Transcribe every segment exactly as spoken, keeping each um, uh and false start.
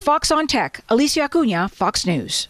Fox on Tech, Alicia Acuna, Fox News.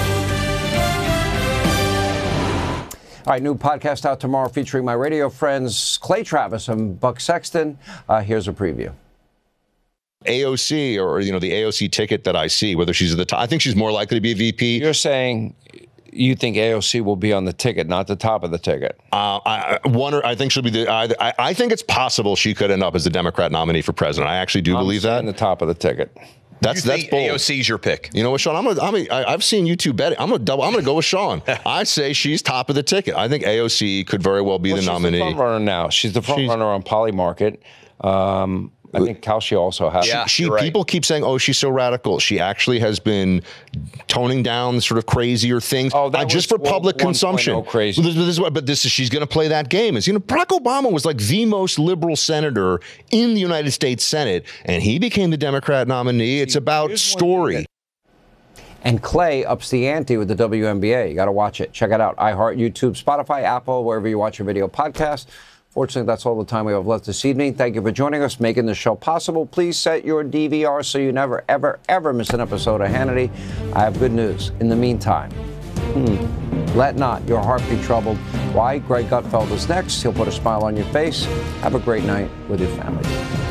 All right, new podcast out tomorrow featuring my radio friends Clay Travis and Buck Sexton. Uh, here's a preview. A O C, or, you know, the A O C ticket that I see, whether she's at the top, I think she's more likely to be a V P. You're saying you think A O C will be on the ticket, not the top of the ticket? Uh, I, I wonder. I think she'll be the. I, I think it's possible she could end up as the Democrat nominee for president. I actually do I'm believe that. On the top of the ticket. That's you that's think bold. A O C's your pick. You know what, Sean? I'm gonna, I'm a, I, I've seen you two betting. I'm gonna double. I'm gonna go with Sean. I say she's top of the ticket. I think A O C could very well be well, the she's nominee. She's the front runner now. She's the front she's, runner on Polymarket. Um, I think Kalshi also has. Yeah, she, she right. People keep saying, "Oh, she's so radical." She actually has been toning down sort of crazier things, oh, that uh, just for one, public one consumption. Oh, crazy. But this, this is what, but this is she's going to play that game. Is you know, Barack Obama was like the most liberal senator in the United States Senate, and he became the Democrat nominee. It's about story. And Clay ups the ante with the W N B A. You got to watch it. Check it out. iHeart, YouTube, Spotify, Apple, wherever you watch your video podcast. Fortunately, that's all the time we have left this evening. Thank you for joining us, making the show possible. Please set your D V R so you never, ever, ever miss an episode of Hannity. I have good news. In the meantime, hmm, let not your heart be troubled. Why? Greg Gutfeld is next. He'll put a smile on your face. Have a great night with your family.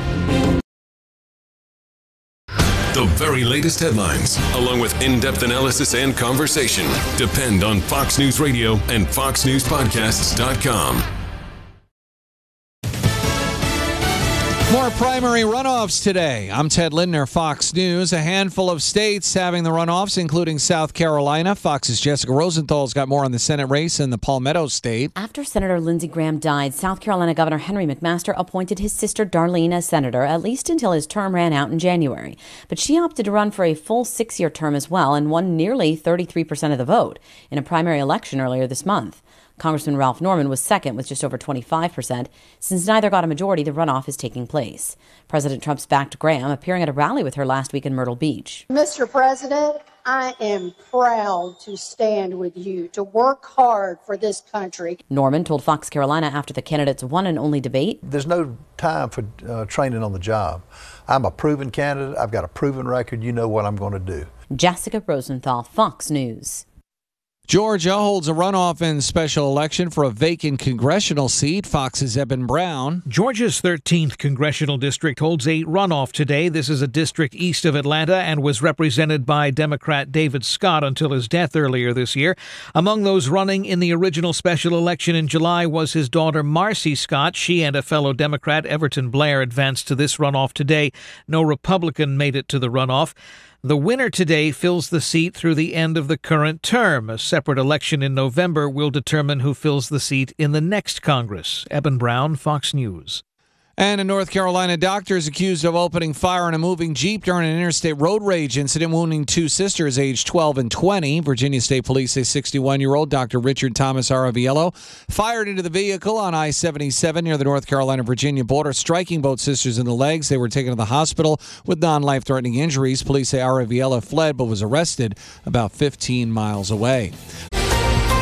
The very latest headlines, along with in-depth analysis and conversation, depend on Fox News Radio and fox news podcasts dot com. More primary runoffs today. I'm Ted Lindner, Fox News. A handful of states having the runoffs, including South Carolina. Fox's Jessica Rosenthal's got more on the Senate race in the Palmetto State. After Senator Lindsey Graham died, South Carolina Governor Henry McMaster appointed his sister Darlene as senator, at least until his term ran out in January. But she opted to run for a full six-year term as well and won nearly thirty-three percent of the vote in a primary election earlier this month. Congressman Ralph Norman was second with just over twenty-five percent. Since neither got a majority, the runoff is taking place. President Trump's backed Graham, appearing at a rally with her last week in Myrtle Beach. Mister President, I am proud to stand with you, to work hard for this country. Norman told Fox Carolina after the candidate's one and only debate. There's no time for uh, training on the job. I'm a proven candidate. I've got a proven record. You know what I'm going to do. Jessica Rosenthal, Fox News. Georgia holds a runoff in special election for a vacant congressional seat. Fox's Eben Brown. Georgia's thirteenth congressional district holds a runoff today. This is a district east of Atlanta and was represented by Democrat David Scott until his death earlier this year. Among those running in the original special election in July was his daughter Marcy Scott. She and a fellow Democrat, Everton Blair, advanced to this runoff today. No Republican made it to the runoff. The winner today fills the seat through the end of the current term. A separate election in November will determine who fills the seat in the next Congress. Eben Brown, Fox News. And a North Carolina doctor is accused of opening fire on a moving Jeep during an interstate road rage incident, wounding two sisters aged twelve and twenty. Virginia State Police say sixty-one-year-old Doctor Richard Thomas Araviello fired into the vehicle on I seventy-seven near the North Carolina-Virginia border, striking both sisters in the legs. They were taken to the hospital with non-life-threatening injuries. Police say Araviello fled but was arrested about fifteen miles away.